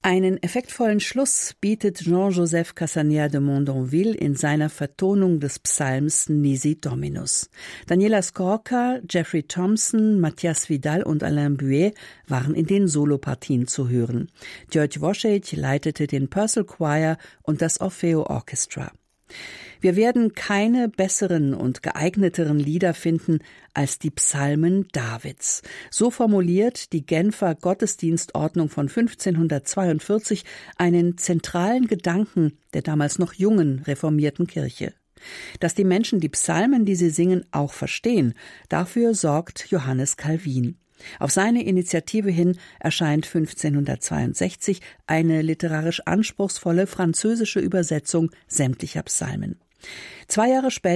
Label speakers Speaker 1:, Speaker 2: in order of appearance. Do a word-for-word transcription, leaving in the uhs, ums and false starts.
Speaker 1: Einen effektvollen Schluss bietet Jean-Joseph Cassagna de Mondonville in seiner Vertonung des Psalms Nisi Dominus. Daniela Skorka, Jeffrey Thompson, Matthias Vidal und Alain Buet waren in den Solopartien zu hören. György Wosiek leitete den Purcell Choir und das Orfeo Orchestra. Wir werden keine besseren und geeigneteren Lieder finden als die Psalmen Davids. So formuliert die Genfer Gottesdienstordnung von fünfzehnhundertzweiundvierzig einen zentralen Gedanken der damals noch jungen reformierten Kirche. Dass die Menschen die Psalmen, die sie singen, auch verstehen, dafür sorgt Johannes Calvin. Auf seine Initiative hin erscheint fünfzehnhundertzweiundsechzig eine literarisch anspruchsvolle französische Übersetzung sämtlicher Psalmen. Zwei Jahre später